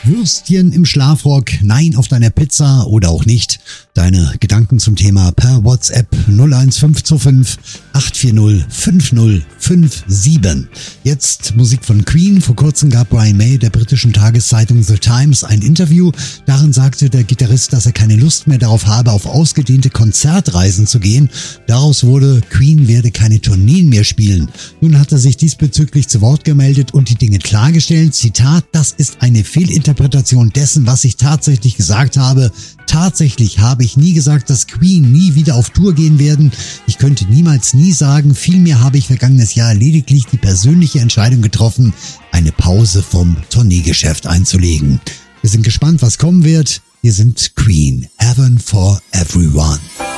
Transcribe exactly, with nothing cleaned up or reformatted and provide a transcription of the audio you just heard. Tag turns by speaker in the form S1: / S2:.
S1: Würstchen im Schlafrock, Nein auf deiner Pizza oder auch nicht. Deine Gedanken zum Thema per WhatsApp null eins fünf zwei fünf acht vier null fünf null fünf sieben. Jetzt Musik von Queen. Vor kurzem gab Brian May der britischen Tageszeitung The Times ein Interview. Darin sagte der Gitarrist, dass er keine Lust mehr darauf habe, auf ausgedehnte Konzertreisen zu gehen. Daraus wurde, Queen werde keine Tourneen mehr spielen. Nun hat er sich diesbezüglich zu Wort gemeldet und die Dinge klargestellt. Zitat, das ist eine Fehlinterpretation dessen, was ich tatsächlich gesagt habe. Tatsächlich habe ich nie gesagt, dass Queen nie wieder auf Tour gehen werden. Ich könnte niemals nie sagen. Vielmehr habe ich vergangenes Jahr lediglich die persönliche Entscheidung getroffen, eine Pause vom Tourneegeschäft einzulegen. Wir sind gespannt, was kommen wird. Hier sind Queen, Heaven for Everyone.